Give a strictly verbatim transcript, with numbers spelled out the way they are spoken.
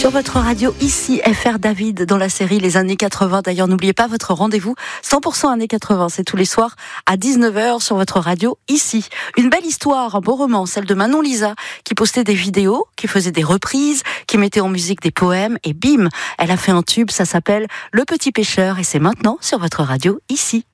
Sur votre radio, ici F R David, dans la série Les années quatre-vingts. D'ailleurs, n'oubliez pas votre rendez-vous cent pour cent années quatre-vingts. C'est tous les soirs à dix-neuf heures sur votre radio, ici. Une belle histoire, un beau roman, celle de Manon Lisa, qui postait des vidéos, qui faisait des reprises, qui mettait en musique des poèmes, et bim, elle a fait un tube, ça s'appelle Le Petit Pêcheur, et c'est maintenant sur votre radio, ici.